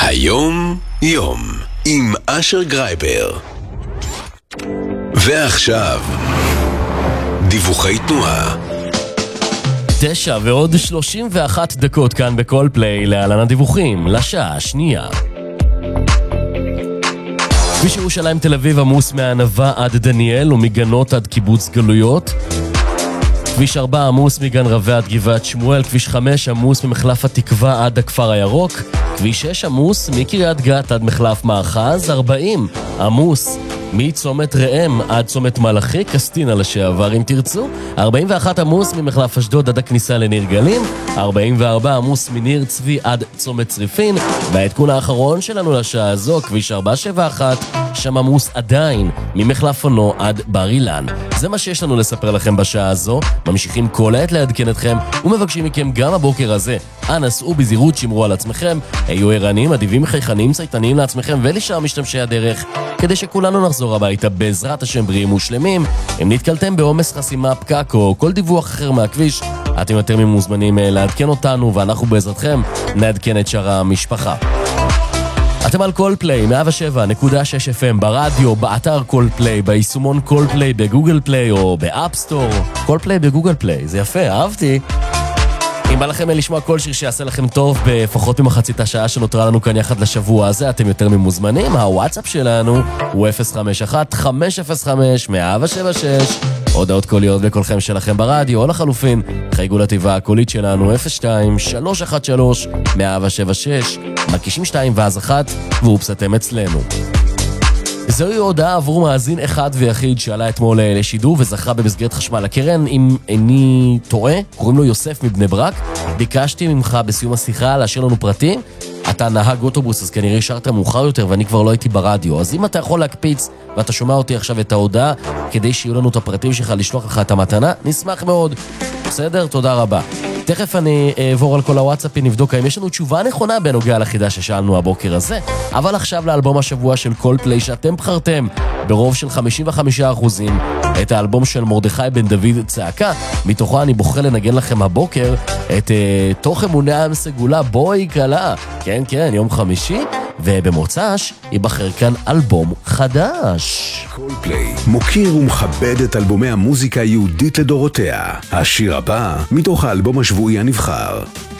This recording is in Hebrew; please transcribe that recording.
היום יום עם אשר גרייבר. ועכשיו דיווחי תנועה. 9:31 כאן בכל פליי, להלן הדיווחים לשעה השנייה. כביש ירושלים תל אביב עמוס מהענבה עד דניאל ומגנות עד קיבוץ גלויות. כביש 4 עמוס מגן רווה עד גבעת שמואל. כביש 5 עמוס ממחלף התקווה עד הכפר הירוק. כביש 6 עמוס מקריית גת עד מחלף מאחז. 40 עמוס מצומת ראם עד צומת מלאכי, קסטינה לשעבר אם תרצו. 41 עמוס ממחלף אשדוד עד הכניסה לניר גלים. 44 עמוס מניר צבי עד צומת צריפין. והעדכון האחרון שלנו לשעה הזו, כביש 471, שם עמוס עדיין ממחלף אונו עד בר אילן. זה מה שיש לנו לספר לכם בשעה הזו. ממשיכים כל העת לעדכן אתכם ומבקשים מכם גם הבוקר הזה, אנא סעו בזהירות, שמרו על עצמכם, היו ערניים, אדיבים, חייכנים, צייתניים לעצמכם ולשאר משתמשי הדרך, כדי שכולנו נחזור הביתה בעזרת השם בריאים ושלמים. אם נתקלתם בעומס, חסימה, פקק או כל דיווח אחר מהכביש, אתם יותר ממוזמנים לעדכן אותנו, ואנחנו בעזרתכם נעדכן את שאר המשפחה. אתם על כל פליי, 107.6 FM, ברדיו, באתר כל פליי, ביישומון כל פליי, בגוגל פליי או באפסטור. כל פליי בגוגל פליי, זה יפה, אהבתי. אם בא לכם לשמוע כל שיר שיעשה לכם טוב בפחות ממחצית השעה שנותרה לנו כאן יחד לשבוע הזה, אתם יותר ממוזמנים. הוואטסאפ שלנו הוא 051-505-1076. הודעות קוליות וקולכם שלכם ברדיו, או לחלופין חייגו לתיבה הקולית שלנו 02-313-1076, מקישים 2 ואז 1 ואופסתם אצלנו. זוהי הודעה עבור מאזין אחד ויחיד שעלה אתמול לשידור וזכה במסגרת חשמל הקרן. אם איני טועה, קוראים לו יוסף מבני ברק. ביקשתי ממך בסיום השיחה להשאיר לנו פרטים. אתה נהג אוטובוס, אז כנראה השארת מאוחר יותר ואני כבר לא הייתי ברדיו. אז אם אתה יכול להקפיץ ואתה שומע אותי עכשיו את ההודעה, כדי שיהיו לנו את הפרטים שלך לשלוח לך את המתנה, נשמח מאוד. בסדר? תודה רבה. תכף אני אעבור על כל הוואטסאפים, נבדוק האם יש לנו תשובה נכונה בנוגע לחידה ששאלנו הבוקר הזה. אבל עכשיו לאלבום השבוע של כל פליי שאתם בחרתם ברוב של 55%, את האלבום של מרדכי בן דוד צעקה. מתוכו אני בוחר לנגן לכם הבוקר את תוך אמונה המסגולה בואי קלה. כן, כן, יום חמישי, ובמוצ"ש ייבחר כאן אלבום חדש. כל פליי מוקיר ומכבד את אלבומי המוזיקה היהודית לדורותיה. השיר הבא מתוך האלבום השבועי הנבחר.